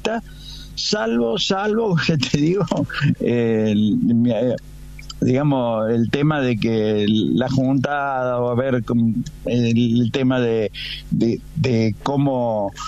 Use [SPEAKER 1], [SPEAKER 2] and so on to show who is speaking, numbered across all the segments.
[SPEAKER 1] optimista, salvo que te digo, digamos, el tema de que la juntada, o a ver el tema de cómo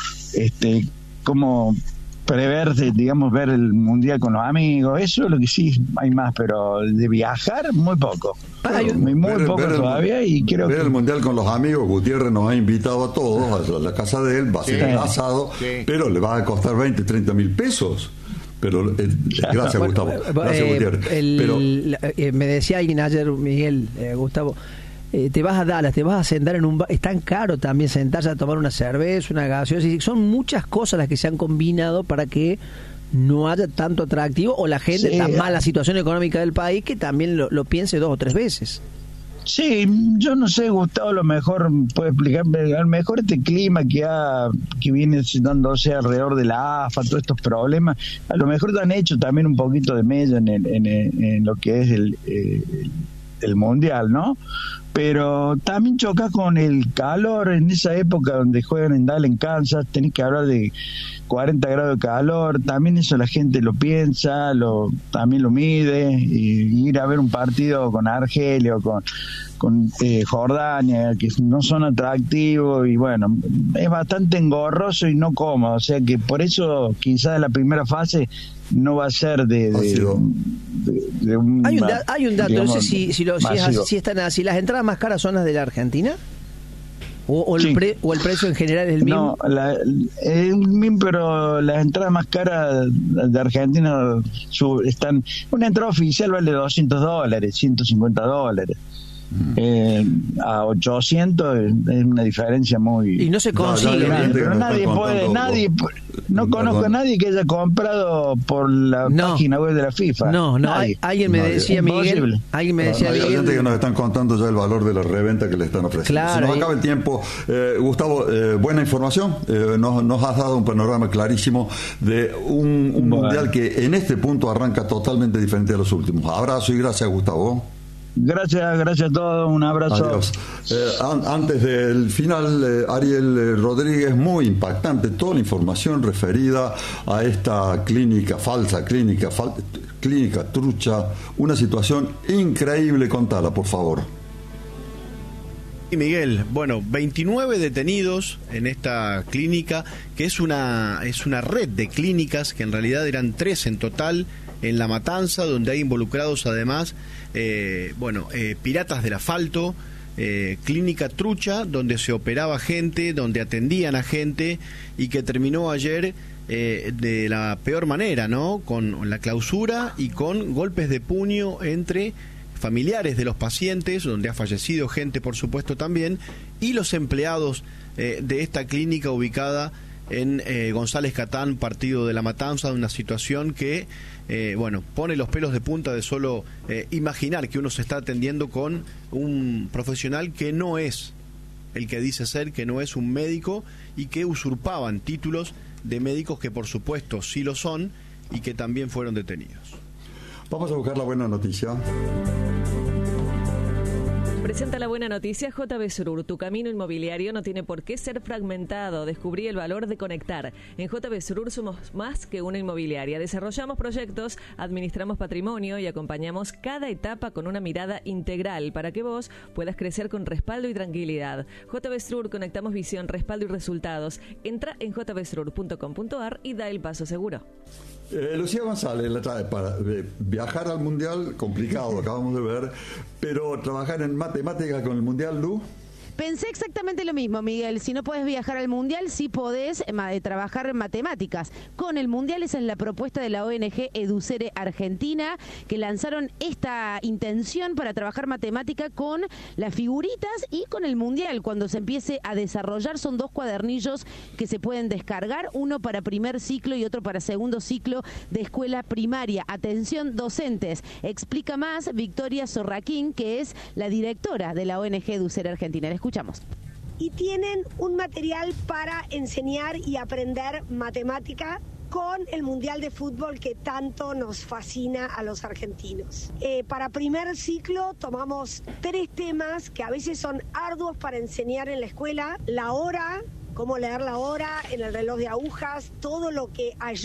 [SPEAKER 1] preverse, digamos, ver el mundial con los amigos, eso es lo que sí hay más, pero de viajar muy poco. Muy poco todavía, y quiero
[SPEAKER 2] ver el mundial con los amigos. Gutiérrez nos ha invitado a todos a la casa de él, va a ser asado, pero le va a costar 20, 30 mil pesos. Pero gracias, Gustavo. Gracias, Gutiérrez.
[SPEAKER 3] Me decía alguien ayer, Miguel, Gustavo, te vas a Dallas, te vas a sentar en un bar, es tan caro también sentarse a tomar una cerveza, una gaseosa, son muchas cosas las que se han combinado para que no haya tanto atractivo, o la gente, tan mala situación económica del país, que también lo piense 2 o 3 veces.
[SPEAKER 1] Sí, yo no sé, Gustavo, a lo mejor puede explicarme, a lo mejor este clima que viene dándose alrededor de la AFA, todos estos problemas, a lo mejor han hecho también un poquito de mella en lo que es el mundial, ¿no? Pero también choca con el calor en esa época donde juegan en Dallas, en Kansas, tenés que hablar de 40 grados de calor, también eso la gente lo piensa, también lo mide, y ir a ver un partido con Argelia o con Jordania, que no son atractivos, y bueno, es bastante engorroso y no cómodo, o sea que por eso quizás la primera fase no va a ser de un...
[SPEAKER 3] Hay un dato,
[SPEAKER 1] digamos,
[SPEAKER 3] no sé si están así. ¿Las entradas más caras son las de la Argentina? ¿O el precio en general es el mismo?
[SPEAKER 1] No, es el mismo, pero las entradas más caras de Argentina están... Una entrada oficial vale $200, $150. A 800 es una diferencia muy...
[SPEAKER 3] Y no se consigue.
[SPEAKER 1] Pero no conozco a nadie que haya comprado por la página web de la FIFA.
[SPEAKER 3] Alguien me decía, Miguel. Alguien me decía,
[SPEAKER 2] hay gente que nos están contando ya el valor de la reventa que le están ofreciendo.
[SPEAKER 3] Claro,
[SPEAKER 2] se nos acaba el tiempo. Gustavo, buena información. Nos has dado un panorama clarísimo de un mundial que en este punto arranca totalmente diferente a los últimos. Abrazo y gracias, Gustavo.
[SPEAKER 1] Gracias a todos, un abrazo.
[SPEAKER 2] Adiós. Antes del final, Ariel Rodríguez, muy impactante toda la información referida a esta clínica trucha, una situación increíble. Contala, por favor.
[SPEAKER 4] Y Miguel, bueno, 29 detenidos en esta clínica, que es una red de clínicas, que en realidad eran 3 en total, en La Matanza, donde hay involucrados además piratas del asfalto, clínica trucha, donde se operaba gente, donde atendían a gente, y que terminó ayer de la peor manera, ¿no? Con la clausura y con golpes de puño entre familiares de los pacientes, donde ha fallecido gente, por supuesto, también, y los empleados de esta clínica ubicada en González Catán, partido de La Matanza, de una situación que pone los pelos de punta de solo imaginar que uno se está atendiendo con un profesional que no es el que dice ser, que no es un médico, y que usurpaban títulos de médicos que por supuesto sí lo son, y que también fueron detenidos.
[SPEAKER 2] Vamos a buscar la buena noticia.
[SPEAKER 5] Presenta la buena noticia JB Srur. Tu camino inmobiliario no tiene por qué ser fragmentado. Descubrí el valor de conectar. En JB Srur somos más que una inmobiliaria. Desarrollamos proyectos, administramos patrimonio y acompañamos cada etapa con una mirada integral para que vos puedas crecer con respaldo y tranquilidad. JB Srur, conectamos visión, respaldo y resultados. Entra en jbsrur.com.ar y da el paso seguro.
[SPEAKER 2] Lucía González la trae para viajar al mundial, complicado, acabamos de ver, pero trabajar en matemáticas con el mundial, Lu.
[SPEAKER 6] Pensé exactamente lo mismo, Miguel. Si no podés viajar al Mundial, sí podés trabajar en matemáticas. Con el Mundial, esa es la propuesta de la ONG Educere Argentina, que lanzaron esta intención para trabajar matemática con las figuritas y con el Mundial. Cuando se empiece a desarrollar, son 2 cuadernillos que se pueden descargar, uno para primer ciclo y otro para segundo ciclo de escuela primaria. Atención, docentes. Explica más Victoria Sorraquín, que es la directora de la ONG Educere Argentina. Escuchamos.
[SPEAKER 7] Y tienen un material para enseñar y aprender matemática con el Mundial de Fútbol que tanto nos fascina a los argentinos. Para primer ciclo tomamos 3 temas que a veces son arduos para enseñar en la escuela: la hora, cómo leer la hora en el reloj de agujas, todo lo que ayuda